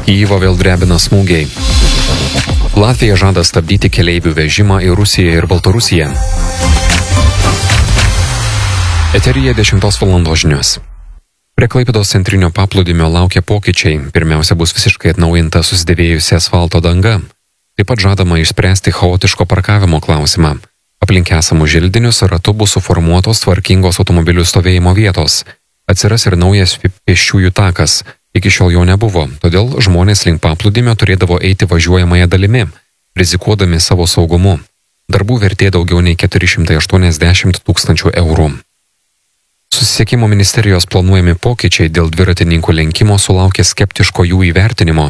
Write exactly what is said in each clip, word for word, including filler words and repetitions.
Kyjivą vėl drebina smūgiai. Latvija žada stabdyti keleivių vežimą į Rusiją ir Baltarusiją. Eteryje dešimtos valandos žinios. Prie Klaipėdos centrinio paplūdimio laukia pokyčiai. Pirmiausia, bus visiškai atnaujinta susidėvėjusi asfalto danga. Taip pat žadama išspręsti chaotiško parkavimo klausimą. Aplink esamų želdinius ratu bus suformuotos tvarkingos automobilių stovėjimo vietos. Atsiras ir naujas pėsčiųjų takas. Iki šiol jo nebuvo, todėl žmonės link paplūdimio turėdavo eiti važiuojamąją dalimi, rizikuodami savo saugumu. Darbų vertė daugiau nei keturi šimtai aštuoniasdešimt tūkstančių eurų. Susisiekimo ministerijos planuojami pokyčiai dėl dviratininkų lenkimo sulaukė skeptiško jų įvertinimo.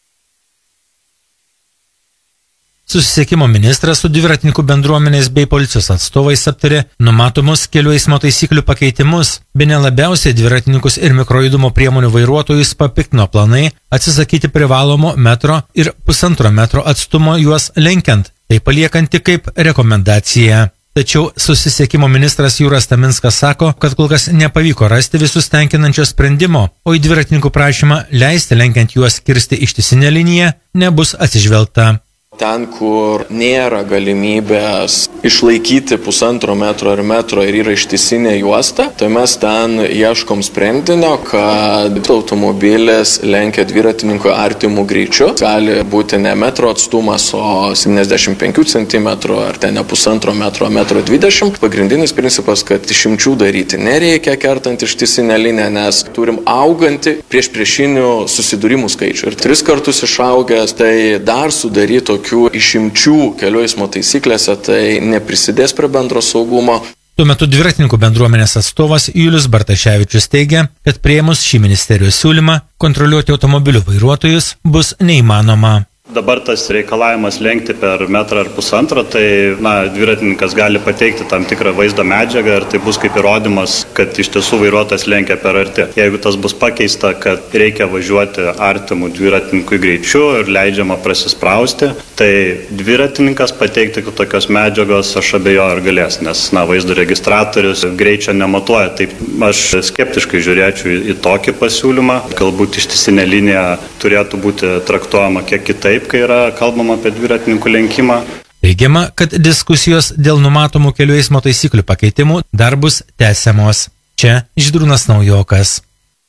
Susisiekimo ministras su dviratininkų bendruomenės bei policijos atstovais aptarė numatomus kelių eismo taisyklių pakeitimus. Bene labiausiai dviratininkus ir mikrojudumo priemonių vairuotojus papiktino planai atsisakyti privalomo metro ir pusantro metro atstumo juos lenkiant, tai paliekant tik kaip rekomendaciją. Tačiau susisiekimo ministras Jūras Taminskas sako, kad kol kas nepavyko rasti visus tenkinančio sprendimo, o į dviratininkų prašymą leisti lenkiant juos kirsti ištisinę liniją nebus atsižvelgta. Ten, kur nėra galimybės išlaikyti pusantro metro ar metro ir yra ištisinė juosta, tai mes ten ieškom sprendinio, kad automobilis lenkia dviratininkų artimų greičiu. Gali būti ne metro atstumas, o septyniasdešimt penkių centimetrų ar ten ne pusantro metro, metro dvidešimt. Pagrindinis principas, kad išimčių daryti nereikia kertant ištisinę liniją, nes turim augantį prieš priešinių susidūrimų skaičių. Ir tris kartus išaugęs, tai dar sudarytų tokių išimčių kelių eismo taisyklėse, tai neprisidės prie bendro saugumo. Tuo metu dviratininkų bendruomenės atstovas Julius Bartaševičius teigia, kad priėmus šį ministerijos siūlymą kontroliuoti automobilių vairuotojus bus neįmanoma. Dabar tas reikalavimas lenkti per metrą ar pusantrą, tai na, dviratininkas gali pateikti tam tikrą vaizdo medžiagą ir tai bus kaip įrodymas, kad iš tiesų vairuotojas lenkia per arti. Jeigu tas bus pakeista, kad reikia važiuoti artimų dviratininkui greičiu ir leidžiama prasisprausti, tai dviratininkas pateikti tokios medžiagos aš abejoju ar galės, nes na, vaizdo registratorius greičio nematuoja. Taip aš skeptiškai žiūrėčiau į tokį pasiūlymą. Galbūt ištisinė linija turėtų būti traktuojama kiek kitaip, kai yra kalbama apie dviratininkų lenkimą. Teigiama, kad diskusijos dėl numatomų kelių eismo taisyklių pakeitimų dar bus tęsiamos. Čia Žydrūnas Naujokas.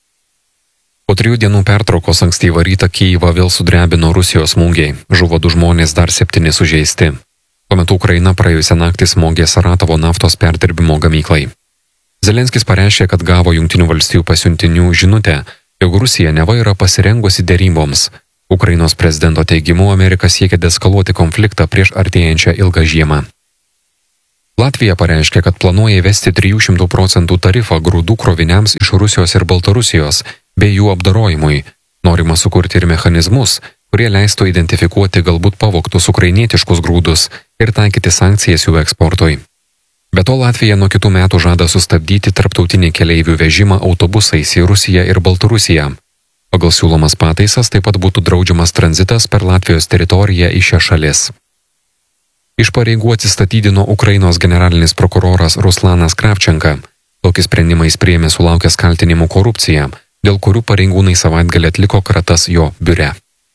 Po trijų dienų pertraukos ankstyvą rytą Kyjivą vėl sudrebino Rusijos smūgiai. Žuvo du žmonės, dar septyni sužeisti. Tuo metu Ukraina praėjusią naktį smogė Saratovo naftos perdirbimo gamyklai. Zelenskis pareiškė, kad gavo Jungtinių valstijų pasiuntinių žinutę, jog Rusija neva yra pasirengusi deryboms. Ukrainos prezidento teigimu Amerika siekia deeskaluoti konfliktą prieš artėjančią ilgą žiemą. Latvija pareiškė, kad planuoja įvesti trijų šimtų procentų tarifą grūdų kroviniams iš Rusijos ir Baltarusijos bei jų apdorojimui. Norima sukurti ir mechanizmus, kurie leistų identifikuoti galbūt pavogtus ukrainietiškus grūdus ir taikyti sankcijas jų eksportui. Be to Latvija nuo kitų metų žada sustabdyti tarptautinį keleivių vežimą autobusais į Rusiją ir Baltarusiją. Pagal siūlomas pataisas taip pat būtų draudžiamas tranzitas per Latvijos teritoriją į šią šalis. Iš pareigų atsistatydino Ukrainos generalinis prokuroras Ruslanas Kravčenka. Tokį sprendimą jis priėmė sulaukęs kaltinimų korupcija, dėl kurių pareigūnai savaitgalį atliko kratas jo biure.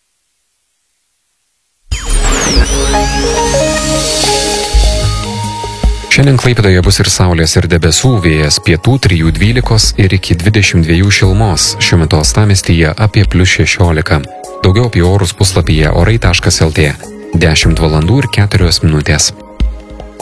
Šiandien Klaipėdoje bus ir saulės ir debesų, vėjas pietų trijų dvylikos ir iki dvidešimt dviejų šilumos, šiuo metu uostamiestyje apie plius šešiolika. Daugiau apie orus puslapyje orai taškas lt. dešimt valandų ir keturios minutės.